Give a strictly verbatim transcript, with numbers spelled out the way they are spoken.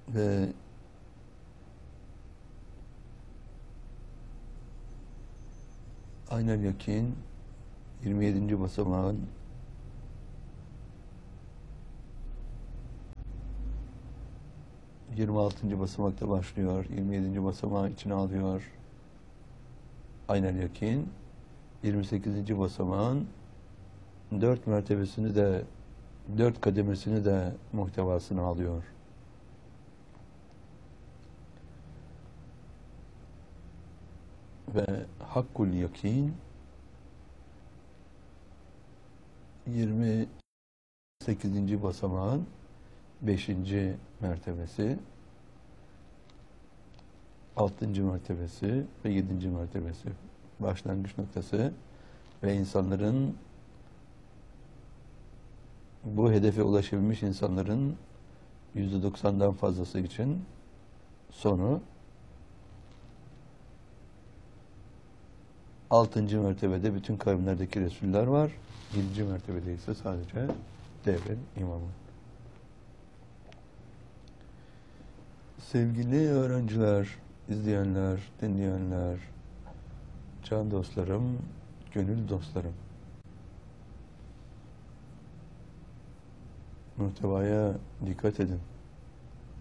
Ve aynel yakin yirmi yedinci basamağın yirmi altıncı basamakta başlıyor. yirmi yedinci basamağı içine alıyor. Aynel yakin yirmi sekizinci basamağın dört mertebesini de dört kademesini de muhtevasına alıyor. Ve hakkul yakin yirmi sekizinci basamağın beşinci mertebesi, altıncı mertebesi ve yedinci mertebesi başlangıç noktası ve insanların, bu hedefe ulaşabilmiş insanların yüzde doksandan fazlası için sonu altıncı mertebede bütün kavimlerdeki Resuller var. yedinci mertebede ise sadece devrin imamı. Sevgili öğrenciler, izleyenler, dinleyenler, can dostlarım, gönül dostlarım. Muhtevaya dikkat edin.